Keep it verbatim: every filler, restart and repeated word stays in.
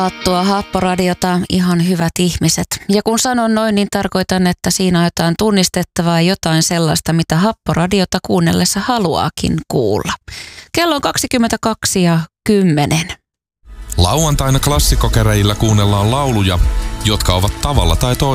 Attua Happoradiota, ihan hyvät ihmiset. Ja kun sanon noin, niin tarkoitan, että siinä on jotain tunnistettavaa, jotain sellaista, mitä Happoradiota kuunnellessa haluaakin kuulla. Kello on kaksikymmentäkaksi ja kymmenen. Lauantaina klassikokereillä kuunnellaan lauluja, jotka ovat tavalla tai toisella